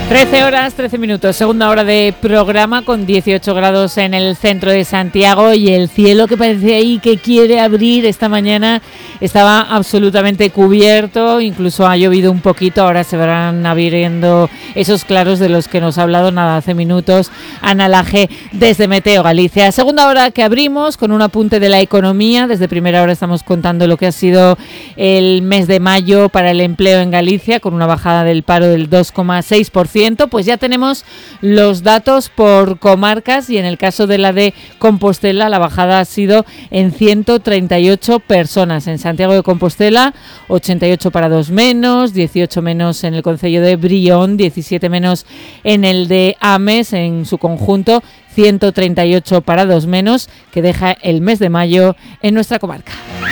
13 horas, 13 minutos, segunda hora de programa con 18 grados en el centro de Santiago y el cielo que parece ahí que quiere abrir. Esta mañana estaba absolutamente cubierto, incluso ha llovido un poquito, ahora se verán abriendo esos claros de los que nos ha hablado nada hace minutos Ana Laje desde Meteo Galicia. Segunda hora que abrimos con un apunte de la economía. Desde primera hora estamos contando lo que ha sido el mes de mayo para el empleo en Galicia, con una bajada del paro del 2,6%. Pues ya tenemos los datos por comarcas y en el caso de la de Compostela la bajada ha sido en 138 personas. En Santiago de Compostela 88 parados menos, 18 menos en el concello de Brión, 17 menos en el de Ames, en su conjunto 138 parados menos, que deja el mes de mayo en nuestra comarca.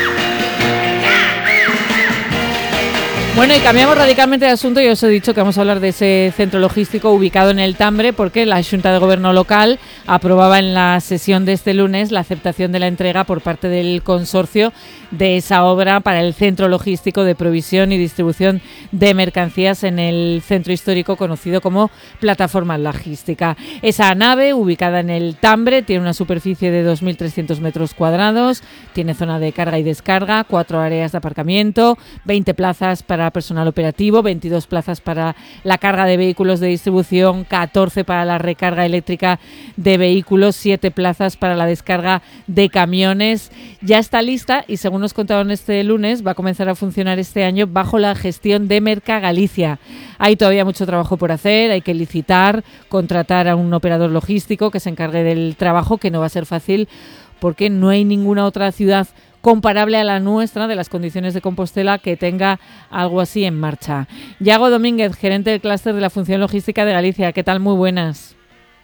Bueno, y cambiamos radicalmente de asunto. Yo os he dicho que vamos a hablar de ese centro logístico ubicado en el Tambre, porque la Xunta de Gobierno local aprobaba en la sesión de este lunes la aceptación de la entrega por parte del consorcio de esa obra para el centro logístico de provisión y distribución de mercancías en el centro histórico conocido como Plataforma Logística. Esa nave, ubicada en el Tambre, tiene una superficie de 2.300 metros cuadrados, tiene zona de carga y descarga, 4 áreas de aparcamiento, 20 plazas para personal operativo, 22 plazas para la carga de vehículos de distribución, 14 para la recarga eléctrica de vehículos, 7 plazas para la descarga de camiones. Ya está lista y, según nos contaron este lunes, va a comenzar a funcionar este año bajo la gestión de Merca Galicia. Hay todavía mucho trabajo por hacer, hay que licitar, contratar a un operador logístico que se encargue del trabajo, que no va a ser fácil porque no hay ninguna otra ciudad comparable a la nuestra, de las condiciones de Compostela, que tenga algo así en marcha. Yago Domínguez, gerente del clúster de la función logística de Galicia. ¿Qué tal? Muy buenas.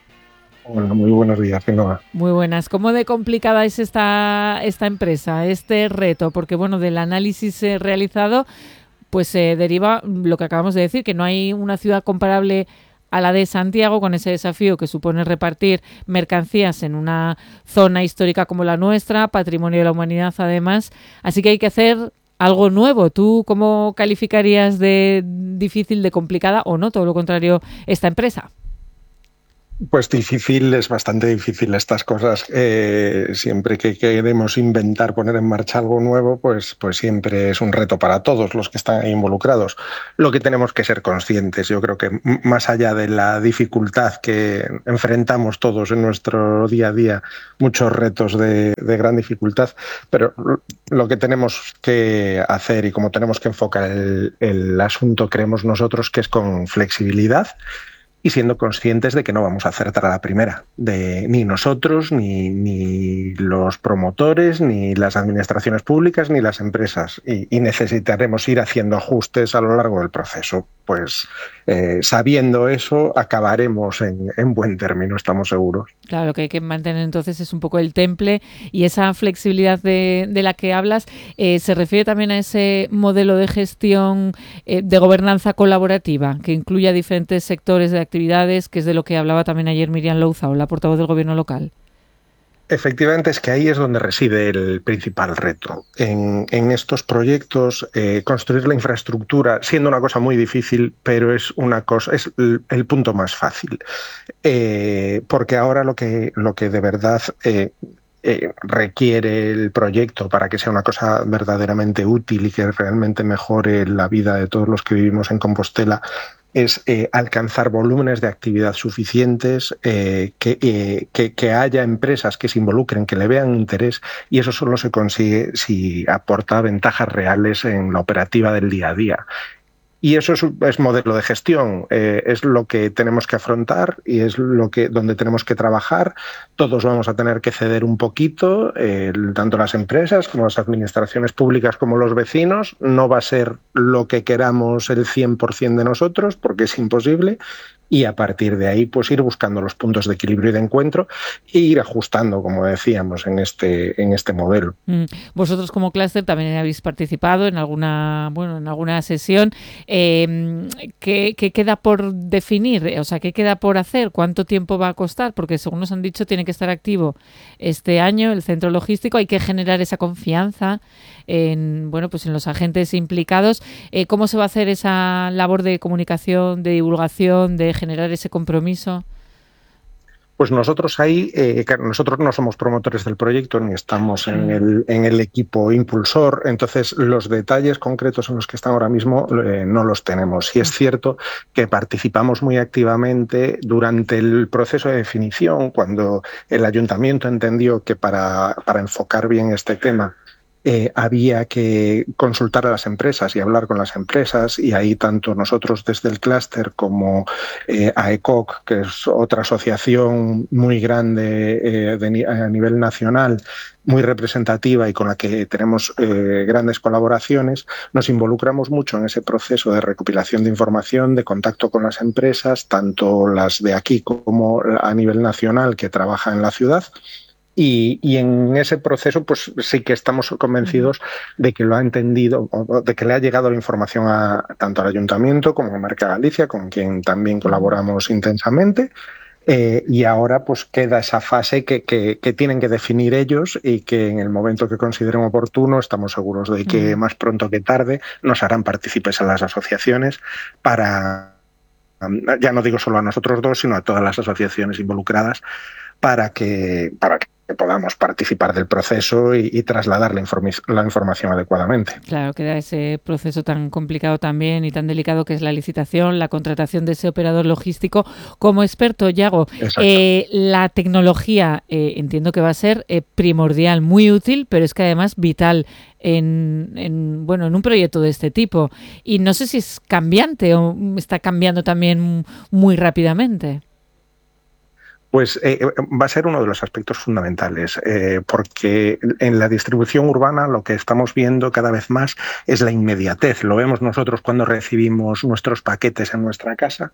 Hola, muy buenos días, Ainhoa. Muy buenas. ¿Cómo de complicada es esta empresa, este reto? Porque, bueno, del análisis realizado, pues se deriva lo que acabamos de decir, que no hay una ciudad comparable a la de Santiago, con ese desafío que supone repartir mercancías en una zona histórica como la nuestra, patrimonio de la humanidad además, así que hay que hacer algo nuevo. ¿Tú cómo calificarías de difícil, de complicada o no, todo lo contrario, esta empresa? Pues difícil, es bastante difícil estas cosas. Siempre que queremos inventar, poner en marcha algo nuevo, pues siempre es un reto para todos los que están involucrados. Lo que tenemos que ser conscientes, yo creo que más allá de la dificultad que enfrentamos todos en nuestro día a día, muchos retos de gran dificultad, pero lo que tenemos que hacer y cómo tenemos que enfocar el asunto, creemos nosotros, que es con flexibilidad y siendo conscientes de que no vamos a acertar a la primera, ni nosotros, ni los promotores, ni las administraciones públicas, ni las empresas. Y necesitaremos ir haciendo ajustes a lo largo del proceso. Pues sabiendo eso, acabaremos en buen término, estamos seguros. Claro, lo que hay que mantener entonces es un poco el temple, y esa flexibilidad de la que hablas se refiere también a ese modelo de gestión de gobernanza colaborativa que incluya diferentes sectores de actividades, que es de lo que hablaba también ayer Miriam Louzao, la portavoz del Gobierno local. Efectivamente, es que ahí es donde reside el principal reto. En estos proyectos, construir la infraestructura, siendo una cosa muy difícil, pero es el punto más fácil. Porque ahora lo que de verdad requiere el proyecto para que sea una cosa verdaderamente útil y que realmente mejore la vida de todos los que vivimos en Compostela es alcanzar volúmenes de actividad suficientes, que haya empresas que se involucren, que le vean interés, y eso solo se consigue si aporta ventajas reales en la operativa del día a día. Y eso es modelo de gestión, es lo que tenemos que afrontar y es donde tenemos que trabajar. Todos vamos a tener que ceder un poquito, tanto las empresas como las administraciones públicas como los vecinos. No va a ser lo que queramos el 100% de nosotros, porque es imposible. Y a partir de ahí, pues ir buscando los puntos de equilibrio y de encuentro e ir ajustando, como decíamos, en este modelo. Vosotros como clúster también habéis participado en alguna sesión. ¿Qué queda por definir? O sea, ¿qué queda por hacer? ¿Cuánto tiempo va a costar? Porque según nos han dicho, tiene que estar activo este año el centro logístico. Hay que generar esa confianza bueno, pues en los agentes implicados. ¿Cómo se va a hacer esa labor de comunicación, de divulgación, de generar ese compromiso? Pues nosotros ahí, claro, nosotros no somos promotores del proyecto ni estamos en el equipo impulsor, entonces los detalles concretos en los que están ahora mismo no los tenemos. Y es cierto que participamos muy activamente durante el proceso de definición, cuando el ayuntamiento entendió que para enfocar bien este tema había que consultar a las empresas y hablar con las empresas, y ahí tanto nosotros desde el clúster como AECOC, que es otra asociación muy grande a nivel nacional, muy representativa y con la que tenemos grandes colaboraciones, nos involucramos mucho en ese proceso de recopilación de información, de contacto con las empresas, tanto las de aquí como a nivel nacional que trabajan en la ciudad. Y en ese proceso, pues sí que estamos convencidos de que lo ha entendido, de que le ha llegado la información tanto al Ayuntamiento como a Marca Galicia, con quien también colaboramos intensamente. Y ahora pues queda esa fase que tienen que definir ellos y que en el momento que consideren oportuno estamos seguros de que más pronto que tarde nos harán partícipes a las asociaciones para, ya no digo solo a nosotros dos, sino a todas las asociaciones involucradas para que podamos participar del proceso y trasladar la información adecuadamente. Claro, queda ese proceso tan complicado también y tan delicado que es la licitación, la contratación de ese operador logístico. Como experto, Yago, la tecnología entiendo que va a ser primordial, muy útil, pero es que además vital en un proyecto de este tipo. Y no sé si es cambiante o está cambiando también muy rápidamente. Pues va a ser uno de los aspectos fundamentales, porque en la distribución urbana lo que estamos viendo cada vez más es la inmediatez. Lo vemos nosotros cuando recibimos nuestros paquetes en nuestra casa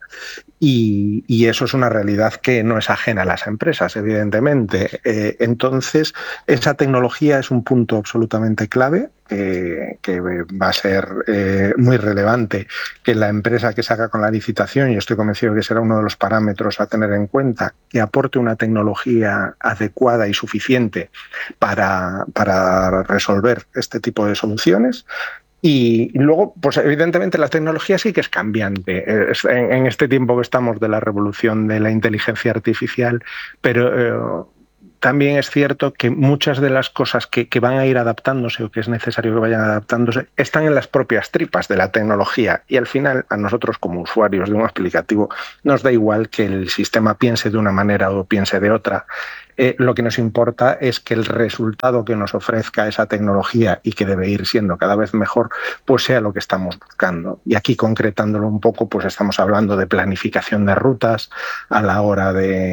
y eso es una realidad que no es ajena a las empresas, evidentemente. Entonces, esa tecnología es un punto absolutamente clave. Que va a ser muy relevante que la empresa que salga con la licitación, y estoy convencido que será uno de los parámetros a tener en cuenta, que aporte una tecnología adecuada y suficiente para resolver este tipo de soluciones. Y luego, pues evidentemente la tecnología sí que es cambiante. En este tiempo que estamos de la revolución de la inteligencia artificial, pero también es cierto que muchas de las cosas que van a ir adaptándose o que es necesario que vayan adaptándose están en las propias tripas de la tecnología, y al final a nosotros como usuarios de un aplicativo nos da igual que el sistema piense de una manera o piense de otra. Lo que nos importa es que el resultado que nos ofrezca esa tecnología, y que debe ir siendo cada vez mejor, pues sea lo que estamos buscando. Y aquí, concretándolo un poco, pues estamos hablando de planificación de rutas a la hora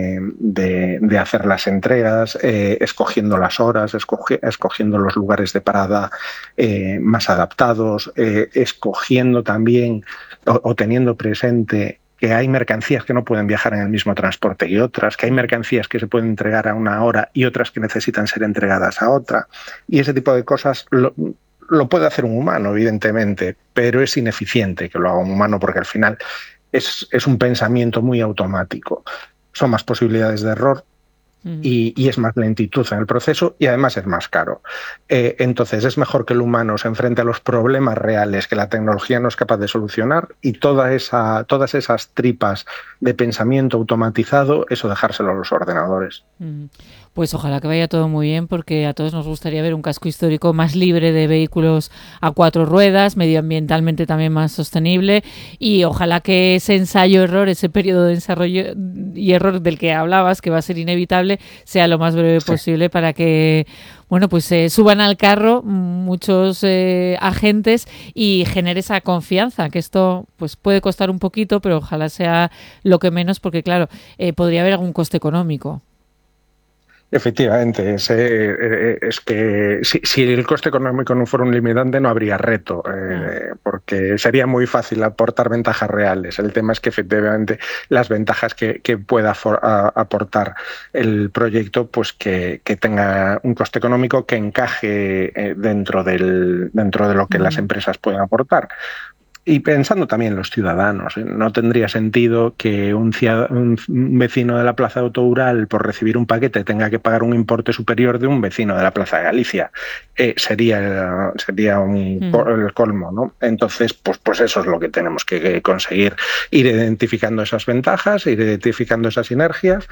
de hacer las entregas, escogiendo las horas, escogiendo los lugares de parada más adaptados, escogiendo también o teniendo presente que hay mercancías que no pueden viajar en el mismo transporte y otras, que hay mercancías que se pueden entregar a una hora y otras que necesitan ser entregadas a otra. Y ese tipo de cosas lo puede hacer un humano, evidentemente, pero es ineficiente que lo haga un humano, porque al final es un pensamiento muy automático. Son más posibilidades de error. Y es más lentitud en el proceso, y además es más caro. Entonces es mejor que el humano se enfrente a los problemas reales que la tecnología no es capaz de solucionar, y todas esas tripas de pensamiento automatizado, eso dejárselo a los ordenadores. Pues ojalá que vaya todo muy bien, porque a todos nos gustaría ver un casco histórico más libre de vehículos a 4 ruedas, medioambientalmente también más sostenible, y ojalá que ese ensayo-error, ese periodo de desarrollo y error del que hablabas, que va a ser inevitable, sea lo más breve posible, para que suban al carro muchos agentes y genere esa confianza, que esto pues puede costar un poquito, pero ojalá sea lo que menos, porque claro, podría haber algún coste económico. Efectivamente, es que si el coste económico no fuera un limitante, no habría reto, porque sería muy fácil aportar ventajas reales. El tema es que efectivamente las ventajas que pueda aportar el proyecto, pues que tenga un coste económico que encaje dentro de lo que las empresas pueden aportar. Y pensando también en los ciudadanos, no tendría sentido que un vecino de la Plaza de Outoural, por recibir un paquete, tenga que pagar un importe superior de un vecino de la Plaza de Galicia. Sería el colmo, ¿no? Entonces, pues eso es lo que tenemos que conseguir, ir identificando esas ventajas, ir identificando esas sinergias.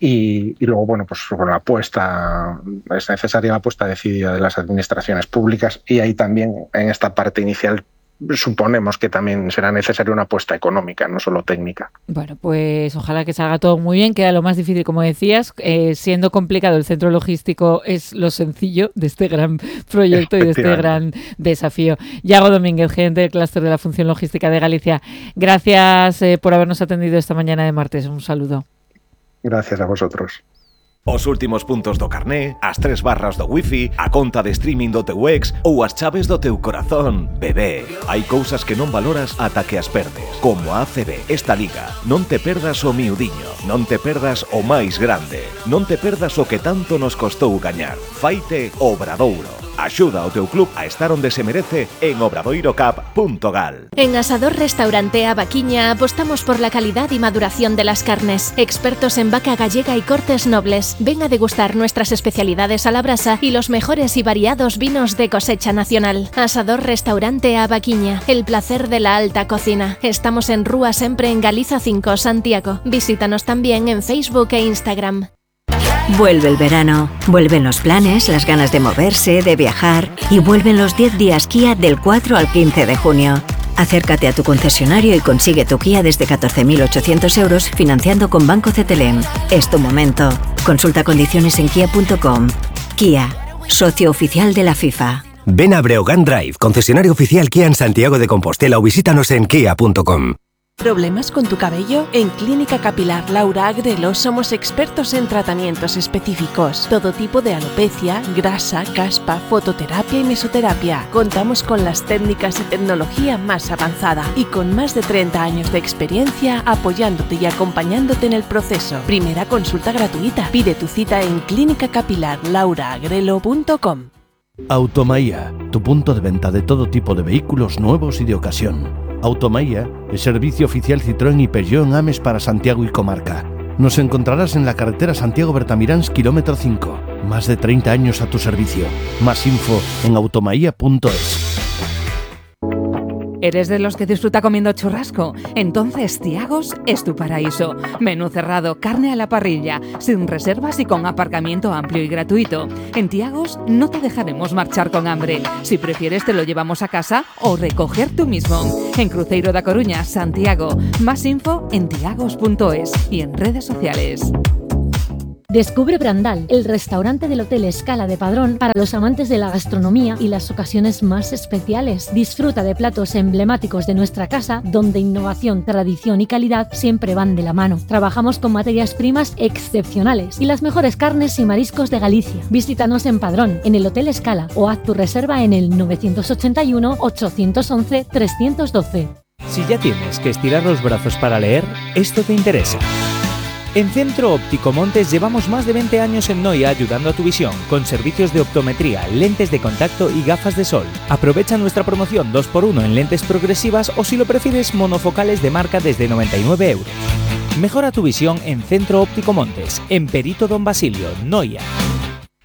Y luego, bueno, pues con la apuesta, es necesaria la apuesta decidida de las administraciones públicas, y ahí también, en esta parte inicial, suponemos que también será necesaria una apuesta económica, no solo técnica. Bueno, pues ojalá que salga todo muy bien. Queda lo más difícil, como decías, siendo complicado el centro logístico, es lo sencillo de este gran proyecto y de este gran desafío. Iago Domínguez, gerente del clúster de la función logística de Galicia, gracias por habernos atendido esta mañana de martes. Un saludo. Gracias a vosotros. Os últimos puntos do carné, as 3 barras do wifi, a conta de streaming do teu ex ou as chaves do teu corazón, bebé. Hai cousas que non valoras ata que as perdes. Como a ACB, esta liga. Non te perdas o miudiño, non te perdas o máis grande, non te perdas o que tanto nos costou gañar. Faite Obradoiro. Axuda ao teu club a estar onde se merece en obradoirocap.gal. En Asador Restaurante A Vaquiña apostamos por la calidad y maduración de las carnes. Expertos en vaca gallega y cortes nobles. Ven a degustar nuestras especialidades a la brasa y los mejores y variados vinos de cosecha nacional. Asador Restaurante A Vaquiña, el placer de la alta cocina. Estamos en Rúa Sempre en Galiza 5, Santiago. Visítanos también en Facebook e Instagram. Vuelve el verano, vuelven los planes, las ganas de moverse, de viajar, y vuelven los 10 días Kia del 4 al 15 de junio. Acércate a tu concesionario y consigue tu Kia desde 14.800 euros financiando con Banco CTLM. Es tu momento. Consulta condiciones en kia.com. Kia, socio oficial de la FIFA. Ven a Breogán Drive, concesionario oficial Kia en Santiago de Compostela, o visítanos en kia.com. ¿Problemas con tu cabello? En Clínica Capilar Laura Agrelo somos expertos en tratamientos específicos. Todo tipo de alopecia, grasa, caspa, fototerapia y mesoterapia. Contamos con las técnicas y tecnología más avanzada y con más de 30 años de experiencia apoyándote y acompañándote en el proceso. Primera consulta gratuita. Pide tu cita en clinicacapilarlauraagrelo.com. Automaía, tu punto de venta de todo tipo de vehículos nuevos y de ocasión. Automaía, el servicio oficial Citroën y Peugeot en Ames para Santiago y comarca. Nos encontrarás en la carretera Santiago-Bertamiráns, kilómetro 5. Más de 30 años a tu servicio. Más info en automaía.es. ¿Eres de los que disfruta comiendo churrasco? Entonces Thiagos es tu paraíso. Menú cerrado, carne a la parrilla, sin reservas y con aparcamiento amplio y gratuito. En Thiagos no te dejaremos marchar con hambre. Si prefieres te lo llevamos a casa o recoger tú mismo. En Cruzeiro da Coruña, Santiago. Más info en thiagos.es y en redes sociales. Descubre Brandal, el restaurante del Hotel Escala de Padrón para los amantes de la gastronomía y las ocasiones más especiales. Disfruta de platos emblemáticos de nuestra casa, donde innovación, tradición y calidad siempre van de la mano. Trabajamos con materias primas excepcionales y las mejores carnes y mariscos de Galicia. Visítanos en Padrón, en el Hotel Escala, o haz tu reserva en el 981 811 312. Si ya tienes que estirar los brazos para leer, esto te interesa. En Centro Óptico Montes llevamos más de 20 años en Noia ayudando a tu visión, con servicios de optometría, lentes de contacto y gafas de sol. Aprovecha nuestra promoción 2x1 en lentes progresivas o, si lo prefieres, monofocales de marca desde 99 euros. Mejora tu visión en Centro Óptico Montes, en Perito Don Basilio, Noia.